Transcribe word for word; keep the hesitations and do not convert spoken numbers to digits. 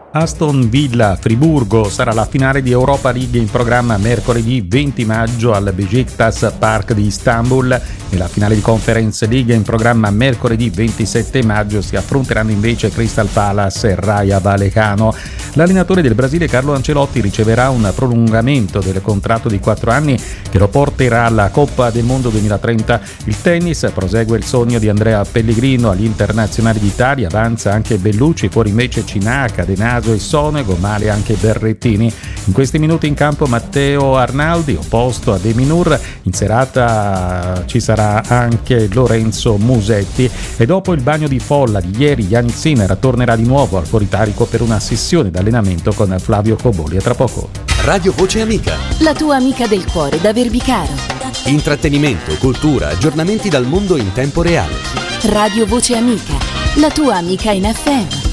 Aston Villa Friburgo sarà la finale di Europa League in programma mercoledì venti maggio al Beşiktaş Park di Istanbul. Nella finale di Conference League in programma mercoledì ventisette maggio si affronteranno invece Crystal Palace e Rayo Vallecano. L'allenatore del Brasile Carlo Ancelotti riceverà un prolungamento del contratto di quattro anni che lo porterà alla Coppa del Mondo duemilatrenta. Il tennis prosegue il sogno di Andrea Pellegrino agli internazionali d'Italia, avanza anche Bellucci, fuori invece Cinaca, De Naso e Sonego, male anche Berrettini. In questi minuti in campo Matteo Arnaldi, opposto a Deminur. In serata ci sarà anche Lorenzo Musetti e dopo il bagno di folla di ieri Yannick Sinner tornerà di nuovo al Poritarico per una sessione d'allenamento con Flavio Coboli. A tra poco. Radio Voce Amica, la tua amica del cuore da Verbicaro. Intrattenimento, cultura, aggiornamenti dal mondo in tempo reale. Radio Voce Amica, la tua amica in F M.